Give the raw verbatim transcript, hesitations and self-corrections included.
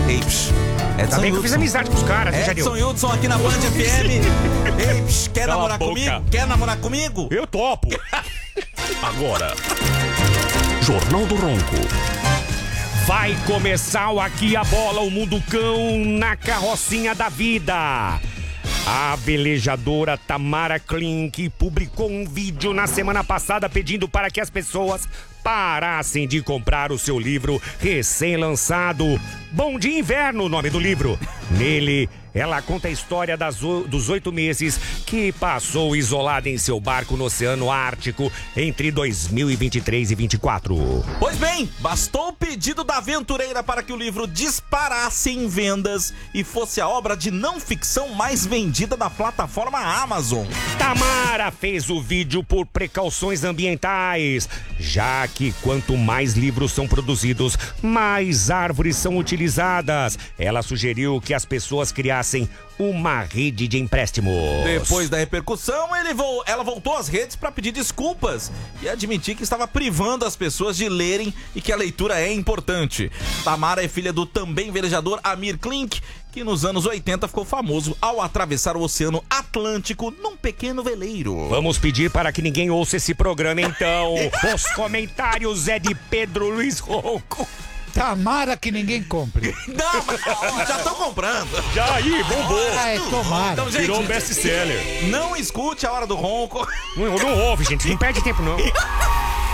Ei, psh, Edson Também que eu fiz Hudson. amizade com os caras, né, Edson Jadil? Hudson aqui na Band F M. Ei, psh, quer Cala a namorar boca. comigo? Quer namorar comigo? Eu topo. Agora, Jornal do Ronco. Vai começar o Aqui a Bola, o Mundo Cão na carrocinha da vida. A velejadora Tamara Klink publicou um vídeo na semana passada pedindo para que as pessoas parassem de comprar o seu livro recém-lançado. Bom Dia Inverno, o nome do livro. Nele, ela conta a história das o, dos oito meses que passou isolada em seu barco no Oceano Ártico entre dois mil e vinte e três e vinte e quatro. Pois bem, bastou o pedido da aventureira para que o livro disparasse em vendas e fosse a obra de não ficção mais vendida da plataforma Amazon. Tamara fez o vídeo por precauções ambientais, já que quanto mais livros são produzidos, mais árvores são utilizadas. Ela sugeriu que as pessoas criassem uma rede de empréstimos. Depois da repercussão, ele vo... ela voltou às redes para pedir desculpas e admitir que estava privando as pessoas de lerem e que a leitura é importante. Tamara é filha do também velejador Amir Klink, que nos anos oitenta ficou famoso ao atravessar o Oceano Atlântico num pequeno veleiro. Vamos pedir para que ninguém ouça esse programa, então. Os comentários é de Pedro Luiz Ronco. Tamara que ninguém compre. Não, mas ó, já estão comprando. Já aí, bombou. Ah, é tomara. Então, gente, Virou um best-seller. não escute a hora do ronco. Não, não ouve, gente. Não perde tempo, não.